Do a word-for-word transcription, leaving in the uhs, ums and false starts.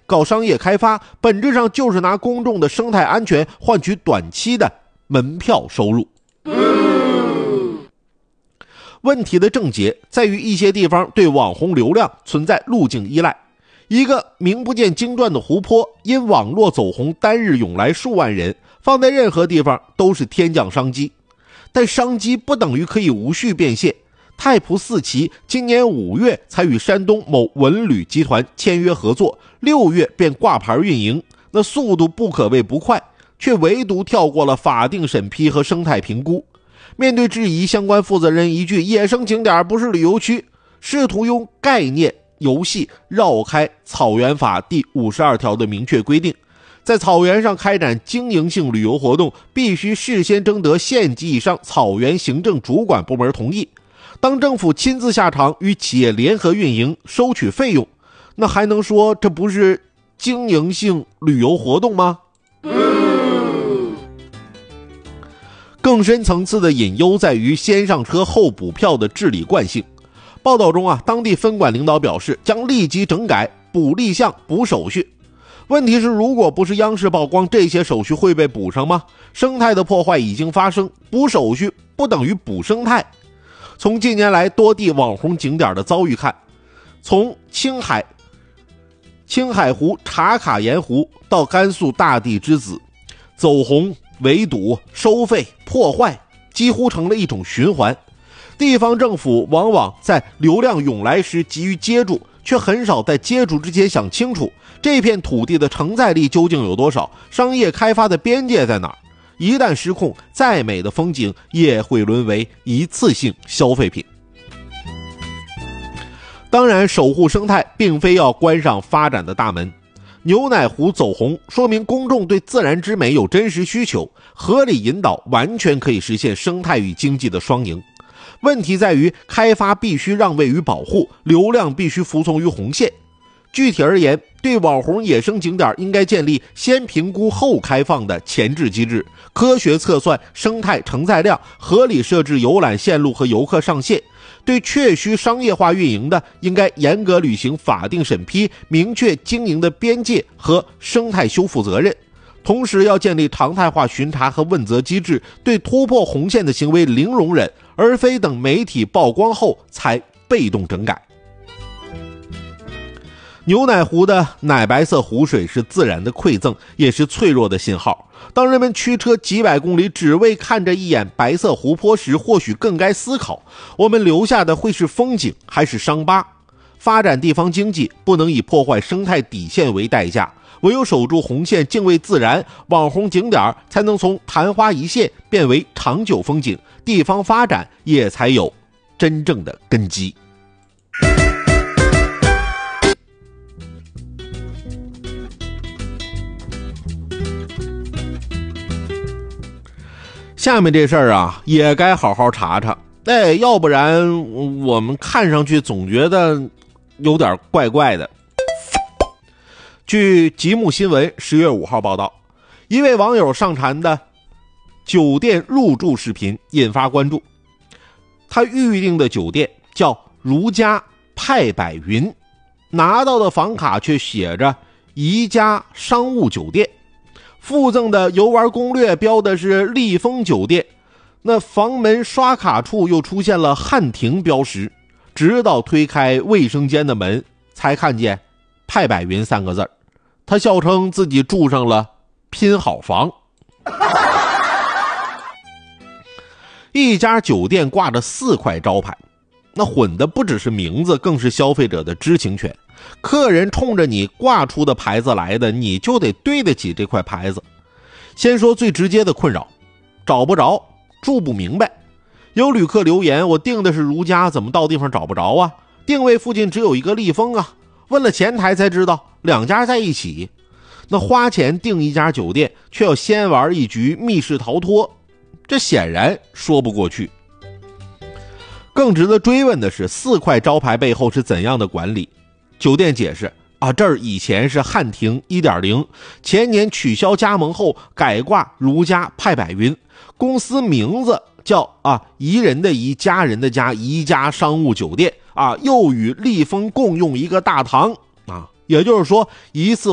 搞商业开发，本质上就是拿公众的生态安全换取短期的门票收入。问题的症结在于一些地方对网红流量存在路径依赖，一个名不见经传的湖泊因网络走红单日涌来数万人，放在任何地方都是天降商机。但商机不等于可以无序变现。太仆四旗今年五月才与山东某文旅集团签约合作，六月便挂牌运营，那速度不可谓不快，却唯独跳过了法定审批和生态评估。面对质疑，相关负责人一句野生景点不是旅游区，试图用概念游戏绕开草原法第五十二条的明确规定，在草原上开展经营性旅游活动必须事先征得县级以上草原行政主管部门同意。当政府亲自下场与企业联合运营收取费用，那还能说这不是经营性旅游活动吗？更深层次的隐忧在于先上车后补票的治理惯性。报道中啊，当地分管领导表示将立即整改补立项补手续。问题是，如果不是央视曝光，这些手续会被补上吗？生态的破坏已经发生，补手续不等于补生态。从近年来多地网红景点的遭遇看，从青海青海湖茶卡盐湖到甘肃大地之子，走红、围堵、收费、破坏几乎成了一种循环。地方政府往往在流量涌来时急于接住，却很少在接住之前想清楚这片土地的承载力究竟有多少，商业开发的边界在哪儿。一旦失控，再美的风景也会沦为一次性消费品。当然，守护生态并非要关上发展的大门。牛奶湖走红，说明公众对自然之美有真实需求，合理引导完全可以实现生态与经济的双赢。问题在于开发必须让位于保护，流量必须服从于红线。具体而言，对网红野生景点应该建立先评估后开放的前置机制，科学测算生态承载量，合理设置游览线路和游客上限。对确需商业化运营的，应该严格履行法定审批，明确经营的边界和生态修复责任。同时要建立常态化巡查和问责机制，对突破红线的行为零容忍，而非等媒体曝光后才被动整改。牛奶湖的奶白色湖水是自然的馈赠，也是脆弱的信号。当人们驱车几百公里只为看着一眼白色湖泊时，或许更该思考，我们留下的会是风景还是伤疤。发展地方经济不能以破坏生态底线为代价，唯有守住红线，敬畏自然，网红景点才能从昙花一现变为长久风景，地方发展也才有真正的根基。下面这事儿啊，也该好好查查，哎，要不然我们看上去总觉得有点怪怪的。据极目新闻十月五号报道，一位网友上传的酒店入住视频引发关注。他预定的酒店叫如家派百云，拿到的房卡却写着宜家商务酒店。附赠的游玩攻略标的是丽峰酒店，那房门刷卡处又出现了汉庭标识，直到推开卫生间的门才看见派百云三个字。他笑称自己住上了拼好房。一家酒店挂着四块招牌，那混的不只是名字，更是消费者的知情权。客人冲着你挂出的牌子来的，你就得对得起这块牌子。先说最直接的困扰，找不着，住不明白。有旅客留言，我订的是如家，怎么到地方找不着啊？定位附近只有一个丽峰啊，问了前台才知道两家在一起。那花钱订一家酒店，却要先玩一局密室逃脱，这显然说不过去。更值得追问的是，四块招牌背后是怎样的管理？酒店解释啊，这儿以前是汉庭 一点零， 前年取消加盟后改挂如家派百云，公司名字叫啊宜人的宜，家人的家，宜家商务酒店啊，又与丽峰共用一个大堂啊，也就是说一次